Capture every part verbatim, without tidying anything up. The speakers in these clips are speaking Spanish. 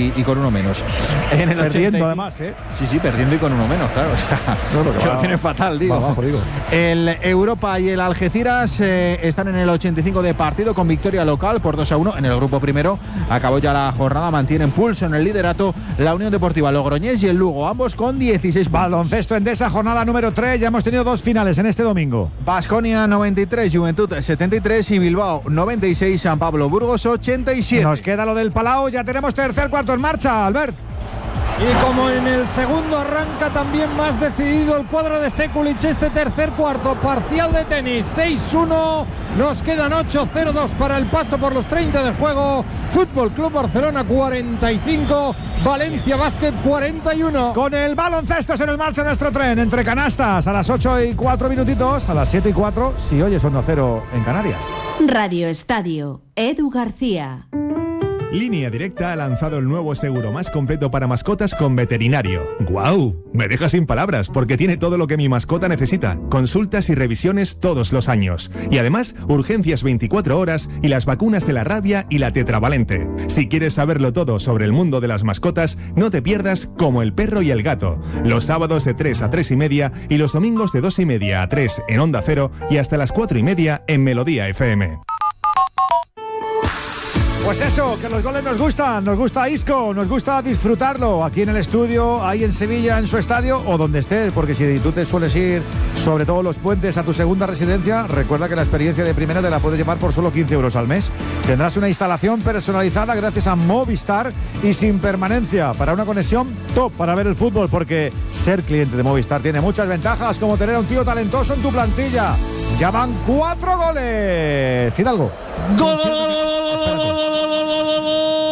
y, y con uno menos. En el perdiendo ochenta, además, ¿eh? Sí, sí, perdiendo y con uno menos, claro. O sea, no, no, que que va, lo tiene fatal, digo. va abajo, digo. El Europa y el Algeciras eh, están en el ochenta y cinco de partido con victoria local por dos a uno en el grupo primero. Acabó ya la jornada, mantienen pulso en el liderato la Unión Deportiva Logroñés y el Lugo, ambos con dieciséis puntos. Baloncesto Endesa, jornada número tres. Ya hemos tenido dos finales en este domingo. Baskonia noventa y tres, Juventud setenta y tres y Bilbao noventa y seis, San Pablo Burgos ochenta y siete. Nos queda lo del Palau, ya tenemos tercer cuarto en marcha, Albert. Y como en el segundo arranca también más decidido el cuadro de Sekulic, este tercer cuarto, parcial de tenis seis uno, nos quedan ocho cero dos para el paso por los treinta de juego. Fútbol Club Barcelona cuarenta y cinco, Valencia Básquet cuarenta y uno. Con el baloncesto en el marcha nuestro tren, entre canastas, a las ocho y cuatro minutitos, a las siete y cuatro, si oyes Onda Cero en Canarias. Radio Estadio, Edu García. Línea Directa ha lanzado el nuevo seguro más completo para mascotas con veterinario. ¡Guau! Me deja sin palabras porque tiene todo lo que mi mascota necesita. Consultas y revisiones todos los años. Y además, urgencias veinticuatro horas y las vacunas de la rabia y la tetravalente. Si quieres saberlo todo sobre el mundo de las mascotas, no te pierdas Como el perro y el gato. Los sábados de tres a tres y media y los domingos de dos y media a tres en Onda Cero y hasta las cuatro y media en Melodía F M. Pues eso, que los goles nos gustan, nos gusta Isco, nos gusta disfrutarlo aquí en el estudio, ahí en Sevilla, en su estadio o donde estés, porque si tú te sueles ir sobre todo los puentes a tu segunda residencia, recuerda que la experiencia de primera te la puedes llevar por solo quince euros al mes. Tendrás una instalación personalizada gracias a Movistar y sin permanencia para una conexión top para ver el fútbol, porque ser cliente de Movistar tiene muchas ventajas, como tener a un tío talentoso en tu plantilla. Ya van cuatro goles. Fidalgo. ¡Gol, gol, gol, gol, gol, gol, gol,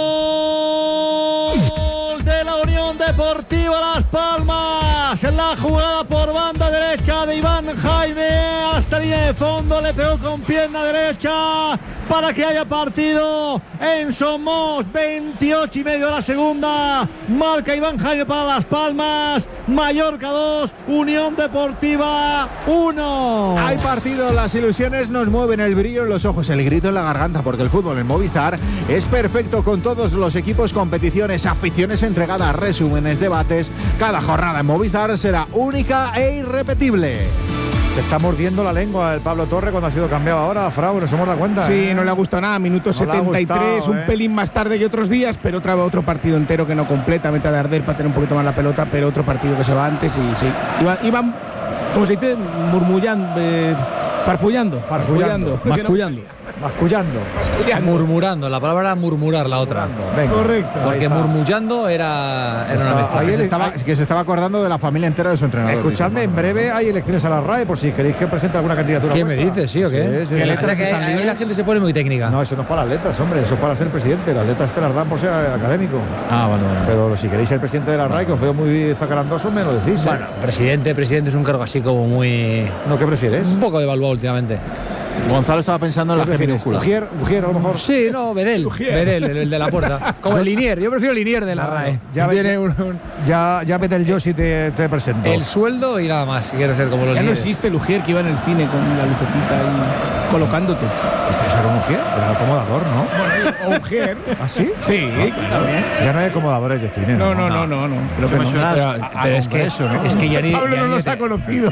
gol de la Unión Deportiva Las Palmas! La jugada por banda derecha de Iván Jaime hasta línea de fondo, le pegó con pierna derecha para que haya partido en Somos. Veintiocho y medio de la segunda, marca Iván Jaime para Las Palmas. Mallorca dos, Unión Deportiva uno. Hay partido, las ilusiones nos mueven, el brillo en los ojos, el grito en la garganta, porque el fútbol en Movistar es perfecto con todos los equipos, competiciones, aficiones entregadas, resúmenes, debates. Cada jornada en Movistar será única e irrepetible. Se está mordiendo la lengua el Pablo Torre cuando ha sido cambiado ahora, Frau, nos hemos dado cuenta. Sí, ¿eh? no le ha gustado nada, minuto no setenta y tres, gustado, un ¿eh? pelín más tarde que otros días, pero otra otro partido entero que no completamente de arder para tener un poquito más la pelota, pero otro partido que se va antes y sí. Iban, iba, ¿cómo se dice? Murmullando, eh, farfullando, farfullando, mascullando. Mascullando. Mascullando. Murmurando, la palabra era murmurar, la otra. Venga, correcto. Porque murmullando era, era Está, una mezcla. ahí él estaba, que se estaba acordando de la familia entera de su entrenador. Escuchadme, en breve hay elecciones a la R A E por si queréis que presente alguna candidatura. ¿Qué me vuestra. dices, sí o qué? Sí, sí, Que sí. letras que ahí la gente se pone muy técnica. No, eso no es para las letras, hombre, eso es para ser presidente. Las letras te las dan por ser académico. Ah, bueno, bueno. Pero si queréis ser presidente de la R A E, que os veo muy zacarandoso, me lo decís. ¿eh? Bueno, presidente, presidente es un cargo así como muy... ¿No qué prefieres? Un poco devaluado últimamente. Gonzalo estaba pensando en la G minúscula. Ujier, Ujier, a lo mejor. Sí, no, Bedel. Bedel, el, el de la puerta. Como el Linier. Yo prefiero Linier de la No, R A E. ya, Tiene ve, un, un, ya, ya vete el yo si te, te presento. el sueldo y nada más, si quieres ser como los Ya no Linieres. existe el Ujier que iba en el cine con la lucecita ahí colocándote. ¿Eso era un Ujier? Era el acomodador, ¿no? O Ujier. ¿Ah, sí? Sí, claro. Ya no hay acomodadores de cine. No, no, no, no, no. Creo que no. Pero, a- a pero es que, congreso, ¿no? es que ya ni, Pablo ya no ni los de ha te- conocido.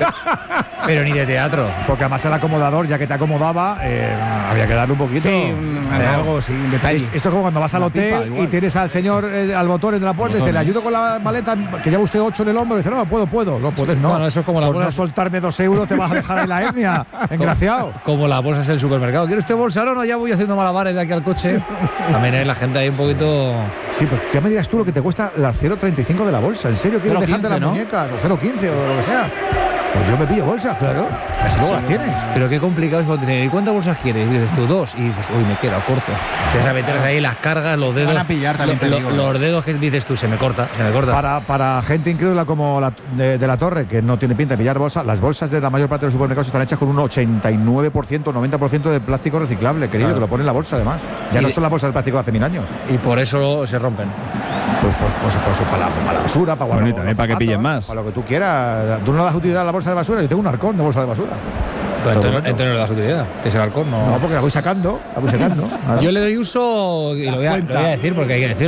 pero ni de teatro. Porque además el acomodador, ya que te acomodaba, eh, había que darle un poquito. Sí, un- algo, sí, un detalle. Esto es como cuando vas al Una hotel pipa, igual. y tienes al señor, eh, al botón de la puerta, y dice, le ayudo con la maleta, que lleva usted ocho en el hombro. Y dice, no, puedo, puedo. No puedes, no. Bueno, eso es como la Por bola- no soltarme dos euros te vas a dejar ahí la hernia, engraciado. Como las bolsas en el supermercado. ¿Quiere usted bolsa? No, no, ya voy haciendo malabares de aquí al coche. También hay la gente ahí un poquito... Sí, pero ¿qué me dirás tú lo que te cuesta las cero coma treinta y cinco de la bolsa? ¿En serio quieres cero coma dejarte las quince, ¿no? muñecas? O cero coma quince o lo que sea. Pues yo me pillo bolsas, claro. Así luego las tienes. Pero qué complicado es cuando te dicen, ¿y cuántas bolsas quieres? Y dices tú, dos. Y dices, uy, me queda corto. Te sabes meter ahí las cargas, los dedos. van a pillar, también lo- te lo- digo, ¿no? Los dedos que dices tú, se me corta, se me corta. Para, para gente incrédula como la de, de la Torre, que no tiene pinta de pillar bolsa, las bolsas de la mayor parte de los supermercados están hechas con un ochenta y nueve por ciento, noventa por ciento de plástico reciclable, querido, Claro. que lo pone en la bolsa además. Ya Y no de- son las bolsas de plástico de hace mil años. Y por eso se rompen. Pues, pues, pues, pues, para, la, para la basura, para Bueno, y los también para que zapatos, pillen más. Para lo que tú quieras. Tú no das utilidad a la bolsa de basura, yo tengo un arcón de bolsa de basura. Pero entonces, Seguro. entonces no le das utilidad. Tienes el halcón, no. No, porque la voy sacando, la voy sacando. Yo le doy uso, y lo voy, a, lo voy a decir porque hay que decirlo.